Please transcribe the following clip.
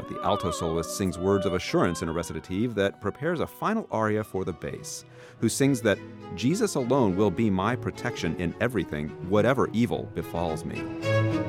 The alto soloist sings words of assurance in a recitative that prepares a final aria for the bass, who sings that Jesus alone will be my protection in everything, whatever evil befalls me.